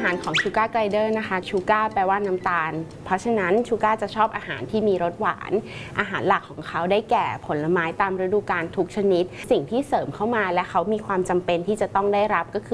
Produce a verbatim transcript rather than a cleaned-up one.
ารของชูการ์ไกลเดอร์นะคะชูการ์แปลว่าน้ำตาลเพราะฉะนั้นชูการ์จะชอบอาหารที่มีรสหวานอาหารหลักของเขาได้แก่ผลไม้ตามฤดูกาลทุกชนิดสิ่งที่เสริมเข้ามาและเขามีความจำเป็นที่จะต้องได้รับก็คือ